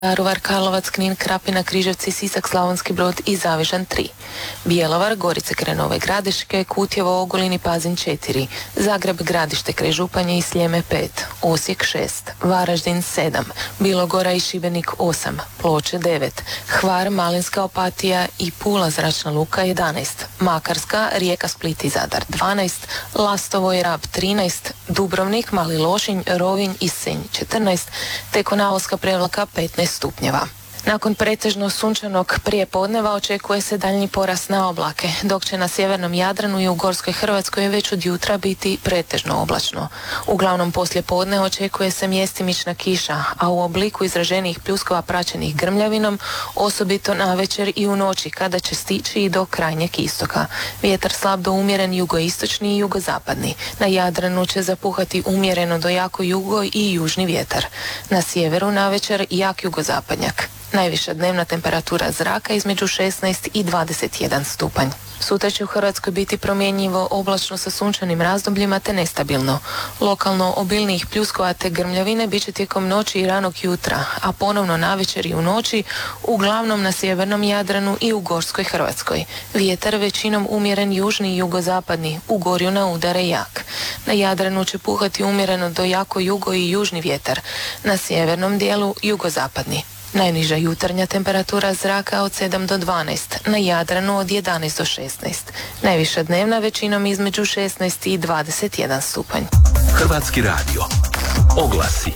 Daruvar, Karlovac, Knin, Krapina, Križevci, Sisak, Slavonski Brod i Zavižan 3. Bjelovar, Gorice kraj Nove Gradiške, Kutjevo, Ogulin i Pazin 4. Zagreb, Gradište kraj Županje i Sljeme 5. Osijek 6. Varaždin 7. Bilogora i Šibenik 8. Ploče 9. Hvar, Malinska, Opatija i Pula zračna luka 11. Makarska, Rijeka, Split i Zadar 12. Lastovo i Rab 13. Dubrovnik, Mali Lošinj, Rovinj i Senj 14. te Konavoska Prevlaka 15 stupnjeva. Nakon pretežno sunčanog prijepodneva očekuje se daljnji porast na oblake, dok će na sjevernom Jadranu i u Gorskoj Hrvatskoj već od jutra biti pretežno oblačno. Uglavnom poslije podne očekuje se mjestimična kiša, a u obliku izraženijih pljuskova praćenih grmljavinom, osobito navečer i u noći kada će stići i do krajnjeg istoka. Vjetar slab do umjeren jugoistočni i jugozapadni. Na Jadranu će zapuhati umjereno do jako jugo i južni vjetar. Na sjeveru navečer jak jugozapadnjak. Najviša dnevna temperatura zraka između 16 i 21 stupanj. Sutra će u Hrvatskoj biti promjenjivo oblačno sa sunčanim razdobljima te nestabilno. Lokalno obilnijih pljuskova te grmljavine bit će tijekom noći i ranog jutra, a ponovno navečer i u noći, uglavnom na sjevernom Jadranu i u Gorskoj Hrvatskoj. Vjetar većinom umjeren južni i jugozapadni, u gorju na udare jak. Na Jadranu će puhati umjereno do jako jugo i južni vjetar, na sjevernom dijelu jugozapadni. Najniža jutarnja temperatura zraka od 7 do 12, na Jadranu od 11 do 16. Najviša dnevna većinom između 16 i 21 stupanj. Hrvatski radio. Oglasi.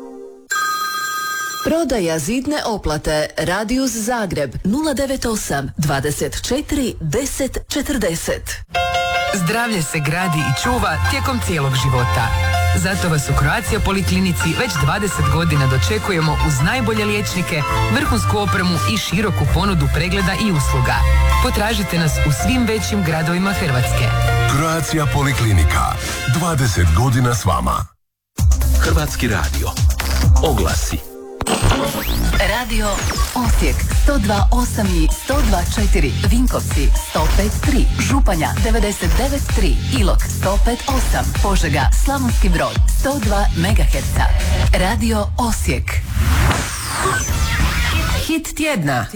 Prodaja zidne oplate. Radius Zagreb 098 24 10 40. Zdravlje se gradi i čuva tijekom cijelog života. Zato vas u Croatia Poliklinici već 20 godina dočekujemo uz najbolje liječnike, vrhunsku opremu i široku ponudu pregleda i usluga. Potražite nas u svim većim gradovima Hrvatske. Croatia Poliklinika. 20 godina s vama. Hrvatski radio. Oglasi. Radio Osijek 102.8 i 102.4, Vinkovci 105.3, Županja 99.3, Ilok 105.8, Požega, Slavonski Brod 102 MHz. Radio Osijek. Hit tjedna.